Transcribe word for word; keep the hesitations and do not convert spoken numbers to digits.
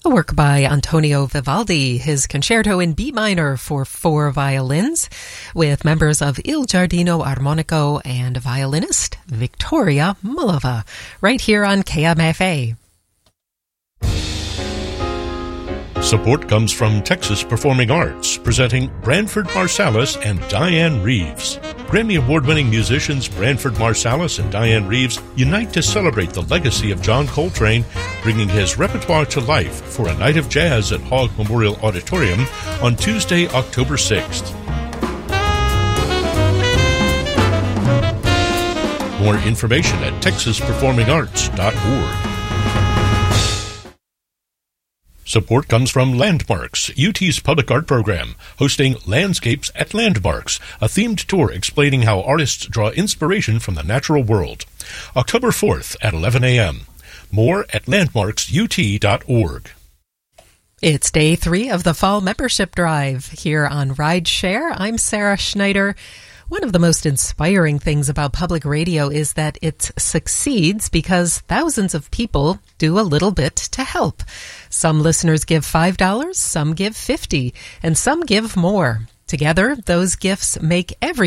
A work by Antonio Vivaldi, his concerto in B minor for four violins, with members of Il Giardino Armonico and violinist Victoria Mullava, right here on K M F A. Support comes from Texas Performing Arts, presenting Branford Marsalis and Diane Reeves. Grammy Award-winning musicians Branford Marsalis and Diane Reeves unite to celebrate the legacy of John Coltrane, bringing his repertoire to life for a night of jazz at Hogg Memorial Auditorium on Tuesday, October sixth. More information at texas performing arts dot org. Support comes from Landmarks, U T's public art program, hosting Landscapes at Landmarks, a themed tour explaining how artists draw inspiration from the natural world. October fourth at eleven a.m. More at landmarks u t dot org. It's day three of the fall membership drive here on RideShare. I'm Sarah Schneider. One of the most inspiring things about public radio is that it succeeds because thousands of people do a little bit to help. Some listeners give five dollars, some give fifty dollars, and some give more. Together, those gifts make every